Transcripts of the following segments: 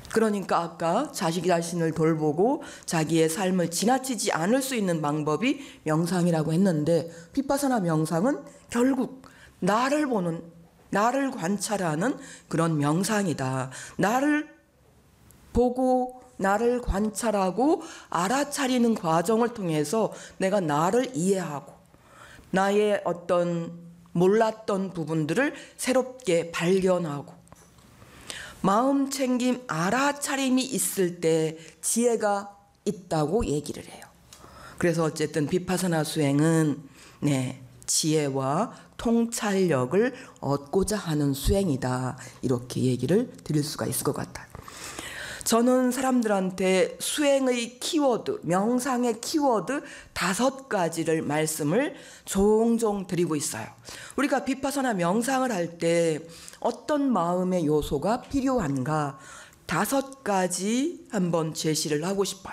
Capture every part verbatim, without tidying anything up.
그러니까 아까 자기 자신을 돌보고 자기의 삶을 지나치지 않을 수 있는 방법이 명상이라고 했는데, 비파사나 명상은 결국 나를 보는, 나를 관찰하는 그런 명상이다. 나를 보고 나를 관찰하고 알아차리는 과정을 통해서 내가 나를 이해하고 나의 어떤 몰랐던 부분들을 새롭게 발견하고, 마음 챙김, 알아차림이 있을 때 지혜가 있다고 얘기를 해요. 그래서 어쨌든 비파사나 수행은 네, 지혜와 통찰력을 얻고자 하는 수행이다, 이렇게 얘기를 드릴 수가 있을 것 같아요. 저는 사람들한테 수행의 키워드, 명상의 키워드 다섯 가지를 말씀을 종종 드리고 있어요. 우리가 비파사나 명상을 할 때 어떤 마음의 요소가 필요한가, 다섯 가지 한번 제시를 하고 싶어요.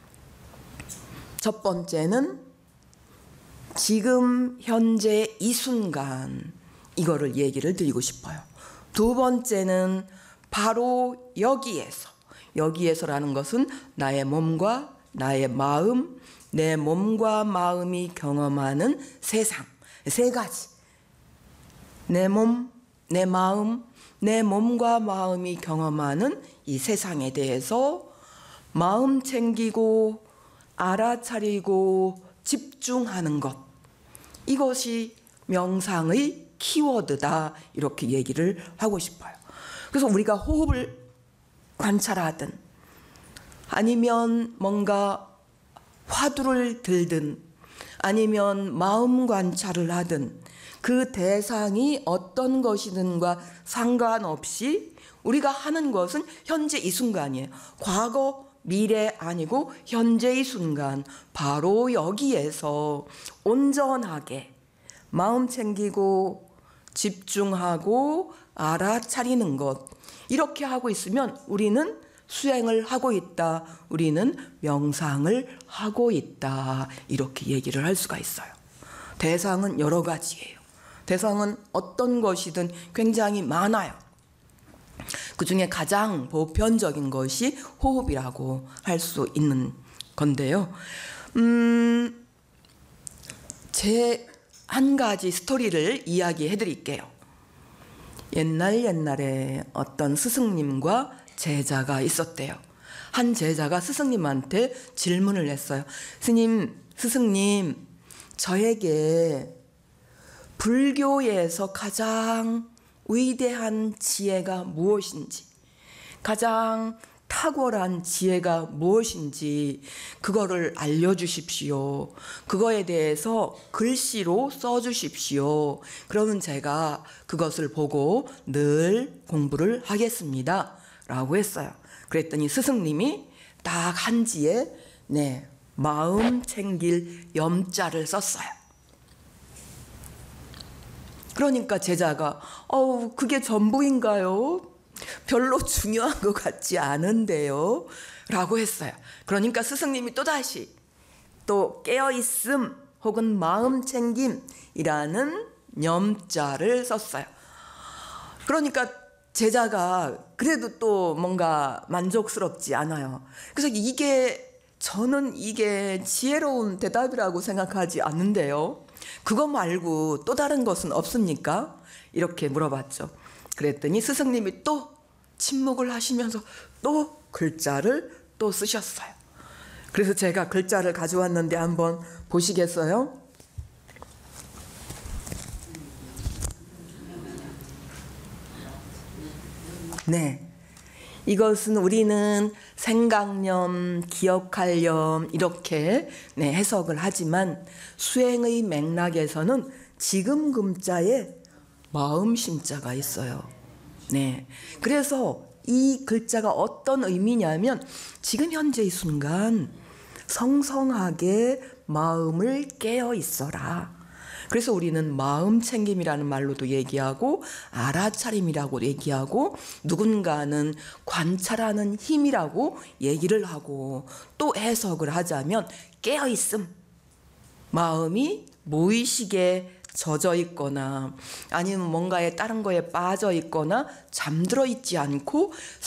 첫 번째는 지금 현재 이 순간, 이거를 얘기를 드리고 싶어요. 두 번째는 바로 여기에서, 여기에서라는 것은 나의 몸과 나의 마음, 내 몸과 마음이 경험하는 세상, 세 가지. 내 몸, 내 마음, 내 몸과 마음이 경험하는 이 세상에 대해서 마음 챙기고 알아차리고 집중하는 것, 이것이 명상의 키워드다, 이렇게 얘기를 하고 싶어요. 그래서 우리가 호흡을 관찰하든 아니면 뭔가 화두를 들든 아니면 마음 관찰을 하든 그 대상이 어떤 것이든과 상관없이 우리가 하는 것은 현재 이 순간이에요. 과거, 미래 아니고 현재 이 순간, 바로 여기에서 온전하게 마음 챙기고 집중하고 알아차리는 것, 이렇게 하고 있으면 우리는 수행을 하고 있다, 우리는 명상을 하고 있다, 이렇게 얘기를 할 수가 있어요. 대상은 여러 가지예요. 대상은 어떤 것이든 굉장히 많아요. 그 중에 가장 보편적인 것이 호흡이라고 할 수 있는 건데요. 음, 제 한 가지 스토리를 이야기해 드릴게요. 옛날 옛날에 어떤 스승님과 제자가 있었대요. 한 제자가 스승님한테 질문을 했어요. 스님, 스승님, 저에게 불교에서 가장 위대한 지혜가 무엇인지, 가장 탁월한 지혜가 무엇인지 그거를 알려주십시오. 그거에 대해서 글씨로 써주십시오. 그러면 제가 그것을 보고 늘 공부를 하겠습니다, 라고 했어요. 그랬더니 스승님이 딱 한지에 네, 마음 챙길 염자를 썼어요. 그러니까 제자가 어우, 그게 전부인가요? 별로 중요한 것 같지 않은데요, 라고 했어요. 그러니까 스승님이 또다시 또 깨어있음 혹은 마음 챙김이라는 염자를 썼어요. 그러니까 제자가 그래도 또 뭔가 만족스럽지 않아요. 그래서 이게, 저는 이게 지혜로운 대답이라고 생각하지 않는데요, 그거 말고 또 다른 것은 없습니까? 이렇게 물어봤죠. 그랬더니 스승님이 또 침묵을 하시면서 또 글자를 또 쓰셨어요. 그래서 제가 글자를 가져왔는데 한번 보시겠어요? 네, 이것은 우리는 생각념, 기억할념 이렇게 네, 해석을 하지만 수행의 맥락에서는 지금 금자에 마음 심자가 있어요. 네, 그래서 이 글자가 어떤 의미냐면 지금 현재 이 순간 성성하게 마음을 깨어 있어라. 그래서 우리는 마음 챙김이라는 말로도 얘기하고 알아차림이라고 얘기하고 누군가는 관찰하는 힘이라고 얘기를 하고 또 해석을 하자면 깨어있음, 마음이 무의식에 젖어 있거나 아니면 뭔가에 다른 거에 빠져 있거나 잠들어 있지 않고